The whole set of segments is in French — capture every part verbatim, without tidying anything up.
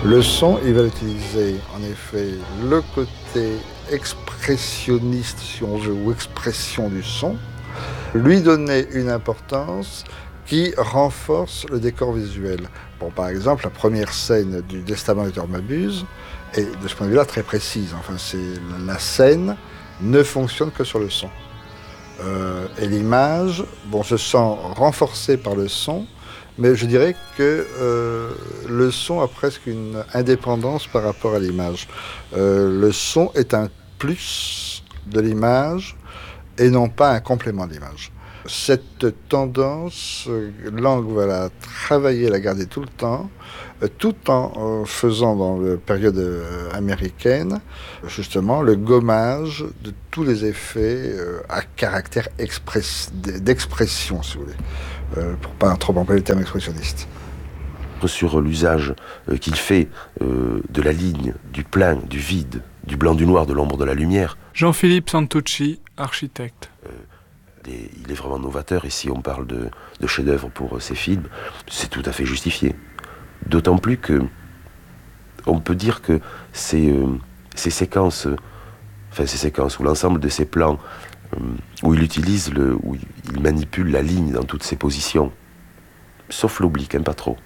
Le son, il va utiliser en effet le côté expressionniste, si on veut, ou expression du son, lui donner une importance qui renforce le décor visuel. Bon, par exemple, la première scène du Testament de Docteur Mabuse est, de ce point de vue-là, très précise. Enfin, c'est, la scène ne fonctionne que sur le son. Euh, et l'image, bon, se sent renforcée par le son, mais je dirais que euh, le son a presque une indépendance par rapport à l'image. Euh, le son est un plus de l'image et non pas un complément de l'image. Cette tendance, Lang va la travailler, la garder tout le temps, tout en euh, faisant dans la période euh, américaine, justement, le gommage de tous les effets euh, à caractère express, d'expression, si vous voulez, euh, pour pas trop employer le terme expressionniste. Sur l'usage euh, qu'il fait euh, de la ligne, du plein, du vide, du blanc, du noir, de l'ombre, de la lumière. Jean-Philippe Santucci, architecte. Euh, il, est, il est vraiment novateur, et si on parle de, de chef-d'œuvre pour euh, ses films, c'est tout à fait justifié. D'autant plus que on peut dire que ces, euh, ces séquences, euh, enfin ces séquences, ou l'ensemble de ces plans, euh, où il utilise, le, où il manipule la ligne dans toutes ses positions, sauf l'oblique, hein, pas trop.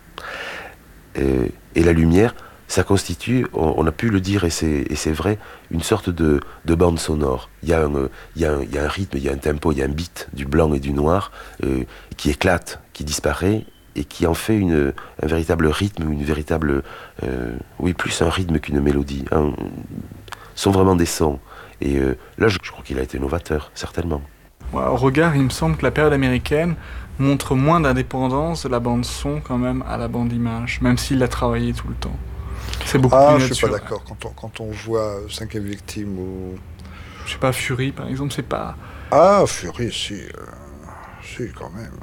Et, et la lumière, ça constitue, on, on a pu le dire, et c'est, et c'est vrai, une sorte de, de bande sonore. Il y a un, il y a un, il y a un rythme, il y a un tempo, il y a un beat du blanc et du noir euh, qui éclate, qui disparaît, et qui en fait une, un véritable rythme, une véritable, euh, oui, plus un rythme qu'une mélodie. Hein. Ce sont vraiment des sons. Et euh, là, je, je crois qu'il a été novateur, certainement. Au regard, il me semble que la période américaine montre moins d'indépendance de la bande-son quand même à la bande-image, même s'il l'a travaillé tout le temps. C'est beaucoup ah, plus je naturel. suis pas d'accord. Quand on, quand on voit Cinquième Victime ou... Je sais pas, Fury, par exemple, c'est pas... Ah, Fury, si. Euh, si, quand même.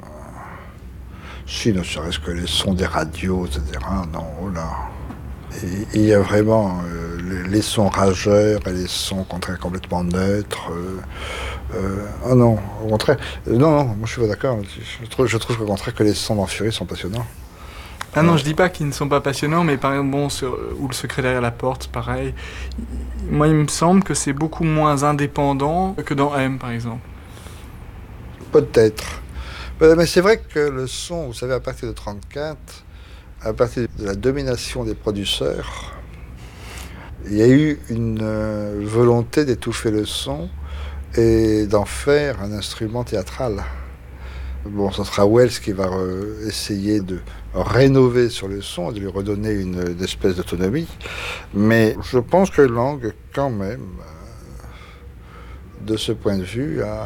Si, ne serait-ce que les sons des radios, et cetera. Non, oh là. Il y a vraiment euh, les, les sons rageurs et les sons contraires complètement neutres. Euh, euh, oh non, au contraire. Euh, non, non, moi je suis pas d'accord. Je trouve, je trouve au contraire que les sons dans Fury sont passionnants. Ah non, je dis pas qu'ils ne sont pas passionnants, mais par exemple, bon, sur, ou Le Secret derrière la porte, pareil. Moi, il me semble que c'est beaucoup moins indépendant que dans M, par exemple. Peut-être. Mais c'est vrai que le son, vous savez, à partir de trente-quatre, à partir de la domination des producteurs, il y a eu une euh, volonté d'étouffer le son et d'en faire un instrument théâtral. Bon, ce sera Wells qui va euh, essayer de rénover sur le son, de lui redonner une, une espèce d'autonomie, mais je pense que Lang, quand même, euh, de ce point de vue, a...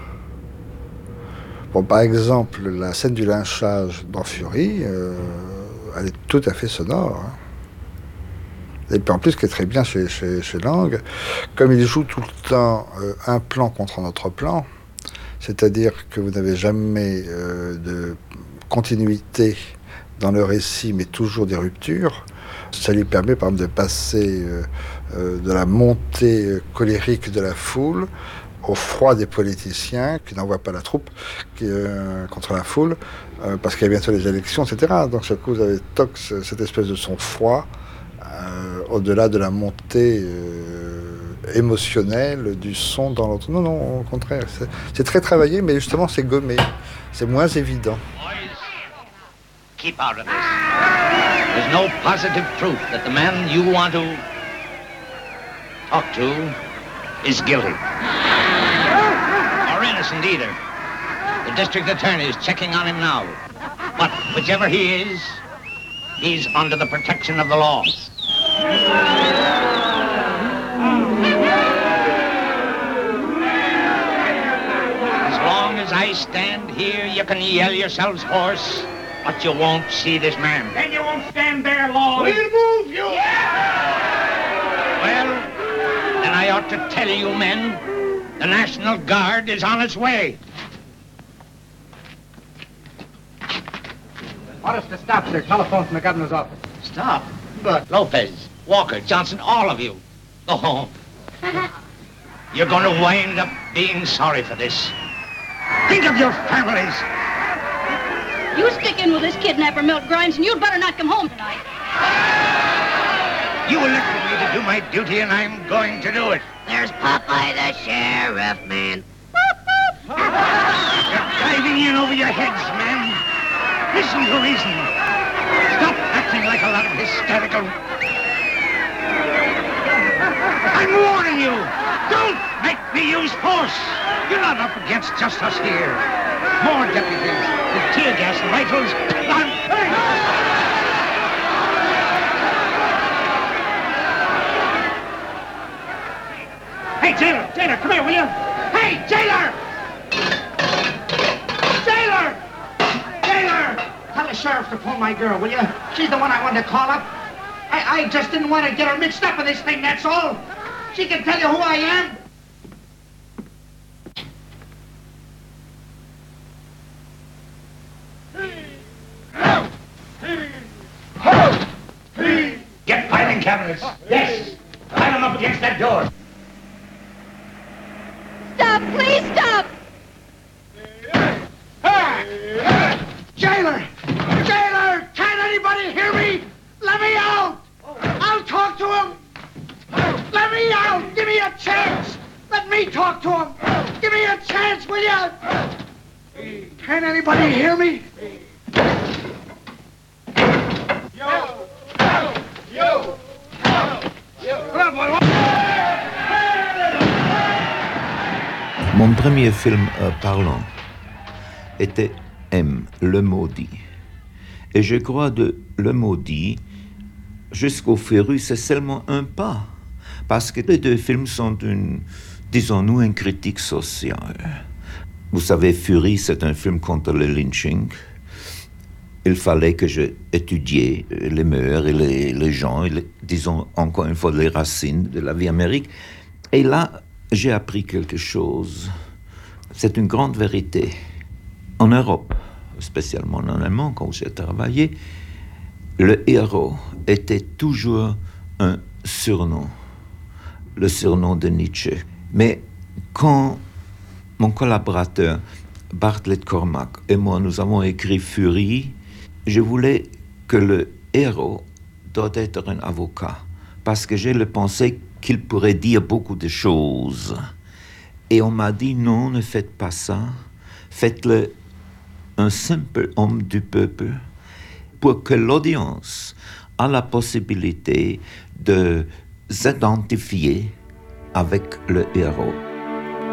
Bon, par exemple, la scène du lynchage dans Fury, euh, elle est tout à fait sonore. Hein. Et puis en plus, ce qui est très bien chez, chez, chez Lang, comme il joue tout le temps euh, un plan contre un autre plan, c'est-à-dire que vous n'avez jamais euh, de continuité dans le récit, mais toujours des ruptures, ça lui permet par exemple de passer euh, euh, de la montée colérique de la foule au froid des politiciens qui n'envoient pas la troupe qui, euh, contre la foule, euh, parce qu'il y a bientôt les élections, et cetera. Donc, ce coup, vous avez tox, cette espèce de son froid, euh, au-delà de la montée euh, émotionnelle du son dans l'autre. Non, non, au contraire. C'est, c'est très travaillé, mais justement, c'est gommé. C'est moins évident. Keep out of this. There's no positive proof that the man you want to talk to is guilty. Or innocent either. The district attorney is checking on him now. But whichever he is, he's under the protection of the law. As long as I stand here, you can yell yourselves hoarse, but you won't see this man. Then you won't stand there long. We'll move you! Well, then I ought to tell you men, the National Guard is on its way. Orders to stop, sir. Telephone from the governor's office. Stop? But Lopez, Walker, Johnson, all of you, go home. You're going to wind up being sorry for this. Think of your families. You stick in with this kidnapper, Milt Grimes, and you'd better not come home tonight. elected me to do my duty, and I'm going to do it. There's Popeye the sheriff, man. You're diving in over your heads, men. Listen to reason. Stop acting like a lot of hysterical... I'm warning you! Don't make me use force! You're not up against just us here. More deputies with tear gas and rifles. I'm... Hey, jailer, jailer, come here, will you? Hey, jailer! Jailer! Jailer! Tell the sheriff to pull my girl, will you? She's the one I wanted to call up. I, I just didn't want to get her mixed up with this thing, that's all. She can tell you who I am. Get filing cabinets. Yes. Pile them up against that door. Stop, please stop! Jailer! Jailer! Can't anybody hear me? Let me out! I'll talk to him! Let me out! Give me a chance! Let me talk to him! Give me a chance, will you? Can't anybody hear me? Yo! Yo! Yo! Come on, boy! Mon premier film euh, parlant était M, Le Maudit. Et je crois de Le Maudit jusqu'au Fury, c'est seulement un pas. Parce que les deux films sont une, disons-nous, une critique sociale. Vous savez, Fury, c'est un film contre le lynching. Il fallait que je étudie les mœurs et les, les gens, et les, disons encore une fois les racines de la vie américaine. Et là, j'ai appris quelque chose. C'est une grande vérité. En Europe, spécialement en Allemagne, quand j'ai travaillé, le héros était toujours un surnom, le surnom de Nietzsche. Mais quand mon collaborateur Bartlett Cormack et moi, nous avons écrit Fury, je voulais que le héros doit être un avocat, parce que j'ai le pensée qu'il pourrait dire beaucoup de choses. Et on m'a dit, non, ne faites pas ça, faites-le un simple homme du peuple, pour que l'audience a la possibilité de s'identifier avec le héros.